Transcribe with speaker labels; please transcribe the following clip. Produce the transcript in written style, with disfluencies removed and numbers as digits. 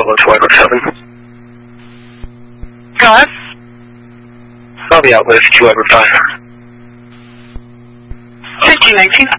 Speaker 1: Outlaw 2 7.
Speaker 2: Go ahead.
Speaker 1: I'll be Outlaw 2 5.
Speaker 2: 1519.